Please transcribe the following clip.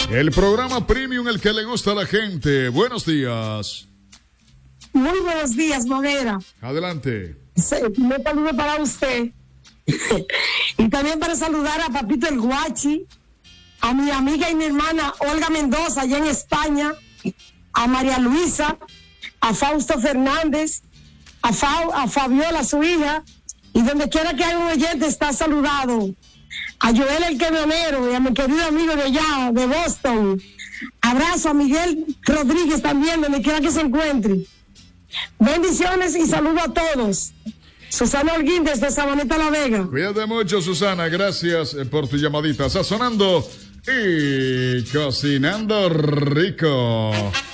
El programa Premium, el que le gusta a la gente. Buenos días. Muy buenos días, Moguera. Adelante. Me saludo para usted. Y también para saludar a Papito el Guachi, a mi amiga y mi hermana Olga Mendoza, allá en España, a María Luisa, a Fausto Fernández, a Fabiola, su hija, y donde quiera que haya un oyente está saludado. A Joel el Camionero y a mi querido amigo de allá, de Boston. Abrazo a Miguel Rodríguez también, donde quiera que se encuentre. Bendiciones y saludo a todos. Susana Holguín desde Sabaneta La Vega. Cuídate mucho, Susana. Gracias por tu llamadita. Sazonando y cocinando rico.